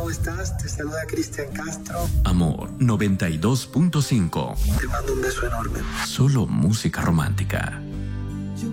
¿cómo estás? Te saluda Cristian Castro. Amor 92.5. Te mando un beso enorme. Solo música romántica.